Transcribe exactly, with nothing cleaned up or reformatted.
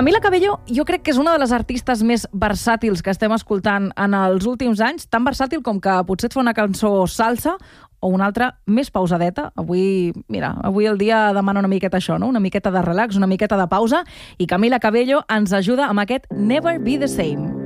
Camila Cabello jo crec que és una de les artistes més versàtils que estem escoltant en els últims anys, tan versàtil com que potser et fa una cançó salsa o una altra més pausadeta. Avui, mira, avui el dia demana una miqueta això, no? Una miqueta de relax, una miqueta de pausa, i Camila Cabello ens ajuda amb aquest Never Be the Same.